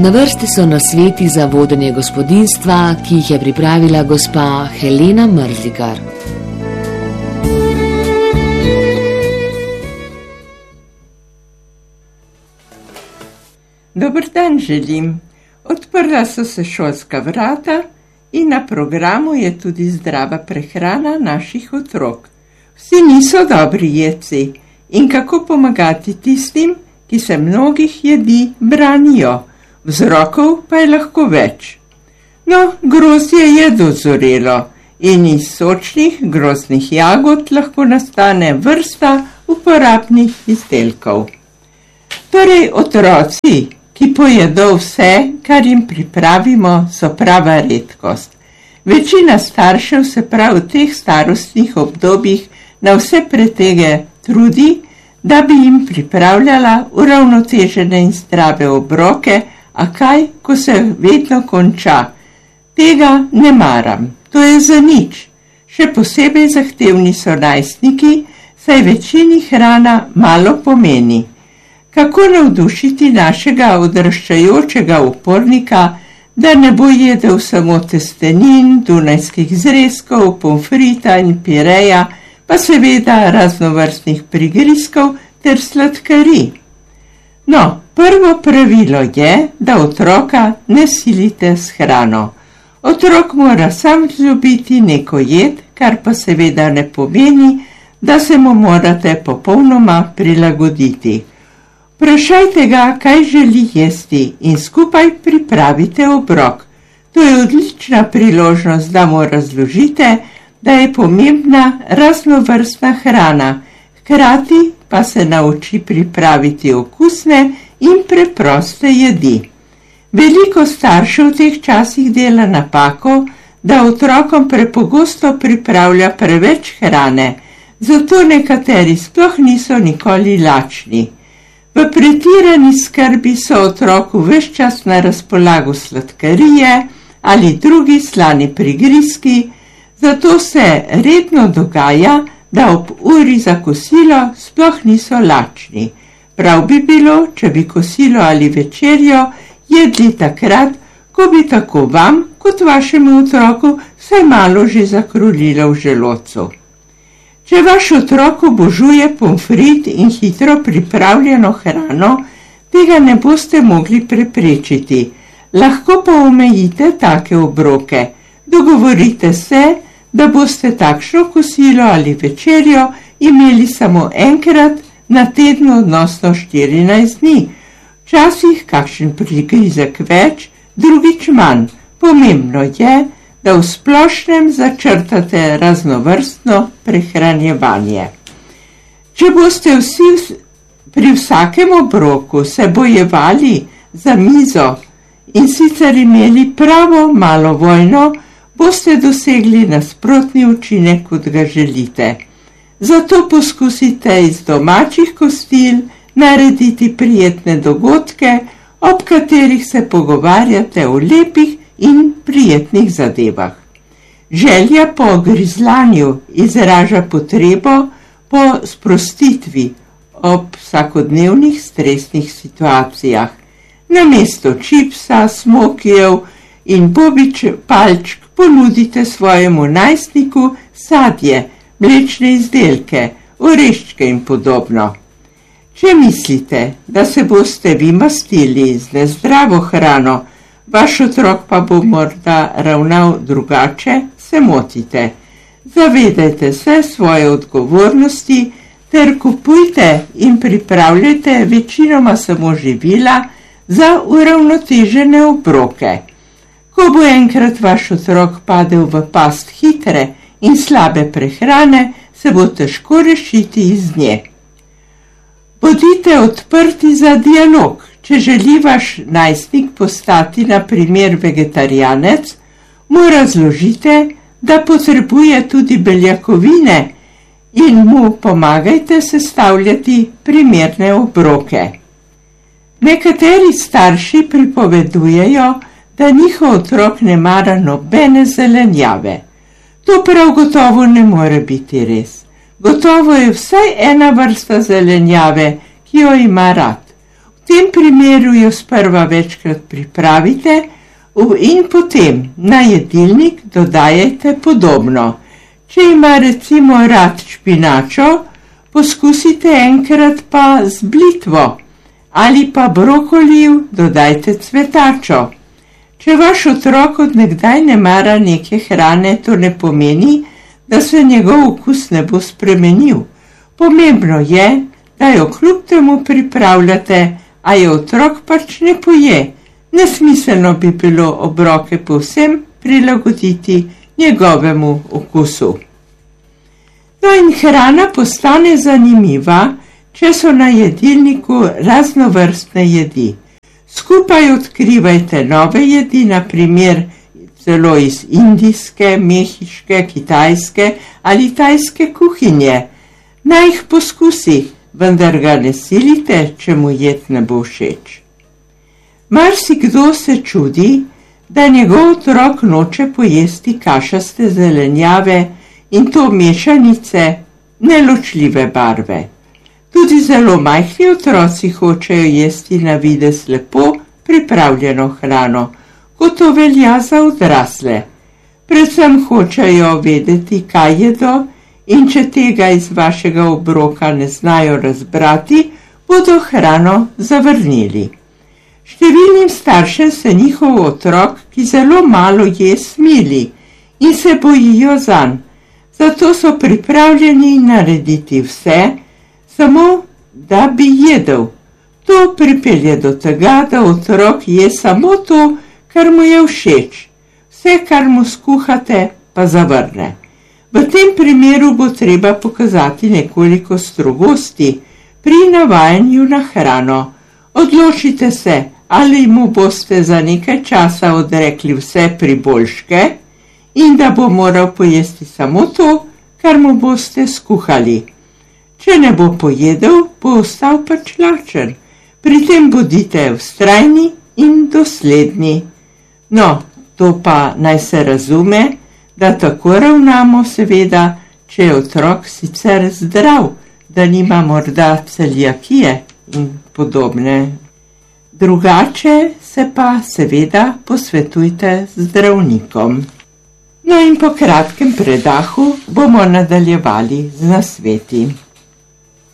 Na vrsti so nasveti za vodenje gospodinjstva, ki jih je pripravila gospa Helena Mrzlikar. Dober dan želim. Odprla so se šolska vrata in na programu je tudi zdrava prehrana naših otrok. Vsi niso dobri jedci in kako pomagati tistim, ki se mnogih jedi branijo. Vzrokov pa je lahko več. No, grozdje je dozorelo in iz sočnih grozdnih jagod lahko nastane vrsta uporabnih izdelkov. Torej, otroci, ki pojedo vse, kar jim pripravimo, so prava redkost. Večina staršev se prav v teh starostnih obdobjih na vse pretege trudi, da bi jim pripravljala uravnotežene in zdrave obroke, a kaj, ko se vedno konča? Tega ne maram, to je za nič. Še posebej zahtevni so najstniki, saj večini hrana malo pomeni. Kako navdušiti našega odraščajočega upornika, da ne bo jedel samo testenin, dunajskih zrezkov, pomfrita in pireja, pa seveda raznovrstnih prigrizkov ter sladkarij. No, prvo pravilo je, da otroka ne silite s hrano. Otrok mora sam vzljubiti neko jed, kar pa seveda ne pomeni, da se mu morate popolnoma prilagoditi. Vprašajte ga, kaj želi jesti in skupaj pripravite obrok. To je odlična priložnost, da mu razložite, da je pomembna raznovrstna hrana, hkrati pa se nauči pripraviti okusne in preproste jedi. Veliko staršev v teh časih dela napako, da otrokom prepogosto pripravlja preveč hrane, zato nekateri sploh niso nikoli lačni. V pretirani skrbi so otroku ves čas na razpolago sladkarije ali drugi slani prigrizki, zato se redno dogaja, da ob uri za kosilo sploh niso lačni. Prav bi bilo, če bi kosilo ali večerjo jedli takrat, ko bi tako vam kot vašemu otroku vsaj malo že zakrulilo v želodcu. Če vaš otrok obožuje pomfrit in hitro pripravljeno hrano, tega ne boste mogli preprečiti. Lahko pa omejite take obroke. Dogovorite se, da boste takšno kosilo ali večerjo imeli samo enkrat na tednu, odnosno 14 dni. Včasih kakšen prigrizek več, drugič manj. Pomembno je, da v splošnem začrtate raznovrstno prehranjevanje. Če boste vsi pri vsakem obroku se bojevali za mizo in sicer imeli pravo malo vojno, boste dosegli nasprotni učinek, kot ga želite. Zato poskusite iz domačih kostil narediti prijetne dogodke, ob katerih se pogovarjate o lepih in prijetnih zadevah. Želja po grizlanju izraža potrebo po sprostitvi ob vsakodnevnih stresnih situacijah. Namesto čipsa, smokijev in bobič palčk ponudite svojemu najstniku sadje, mlečne izdelke, oreščke in podobno. Če mislite, da se boste vi mastili z nezdravo hrano, vaš otrok pa bo morda ravnal drugače, se motite. Zavedajte se svoje odgovornosti ter kupujte in pripravljajte večinoma samo živila za uravnotežene obroke. Ko bo enkrat vaš otrok padel v past hitre in slabe prehrane, se bo težko rešiti iz nje. Bodite odprti za dialog. Če želi vaš najstnik postati na primer vegetarijanec, mu razložite, da potrebuje tudi beljakovine in mu pomagajte sestavljati primerne obroke. Nekateri starši pripovedujejo, da njihov otrok ne mara nobene zelenjave. To prav gotovo ne more biti res. Gotovo je vsaj ena vrsta zelenjave, ki jo ima rad. V tem primeru jo sprva večkrat pripravite in potem na jedilnik dodajajte podobno. Če ima recimo rad špinačo, poskusite enkrat pa z blitvo ali pa brokoliju dodajte cvetačo. Če vaš otrok od nekdaj ne mara neke hrane, to ne pomeni, da se njegov okus ne bo spremenil. Pomembno je, da jo kljub temu pripravljate, a je otrok pač ne poje. Nesmiselno bi bilo obroke povsem prilagoditi njegovemu okusu. No in hrana postane zanimiva, če so na jedilniku raznovrstne jedi. Skupaj odkrivajte nove jedi, na primer celo iz indijske, mehiške, kitajske ali tajske kuhinje. Naj jih poskusi, vendar ga ne silite, če mu jed ne bo všeč. Marsikdo se čudi, da njegov otrok noče pojesti kašaste zelenjave in to mešanice neločljive barve. Tudi zelo majhni otroci hočejo jesti na videz lepo pripravljeno hrano, kot to velja za odrasle. Predvsem hočejo vedeti, kaj jedo, in če tega iz vašega obroka ne znajo razbrati, bodo hrano zavrnili. Številnim staršem se njihov otrok, ki zelo malo je, smili in se bojijo zanj. Zato so pripravljeni narediti vse, samo da bi jedel. To pripelje do tega, da otrok je samo to, kar mu je všeč. Vse, kar mu skuhate, pa zavrne. V tem primeru bo treba pokazati nekoliko strogosti pri navajanju na hrano. Odločite se, ali mu boste za nekaj časa odrekli vse priboljške in da bo moral pojesti samo to, kar mu boste skuhali. Če ne bo pojedel, bo ostal pač lačen. Pri tem bodite vztrajni in dosledni. No, to pa naj se razume, da tako ravnamo seveda, če je otrok sicer zdrav, da nima morda celiakije in podobne. Drugače se pa seveda posvetujte z zdravnikom. No in po kratkem predahu bomo nadaljevali z nasveti.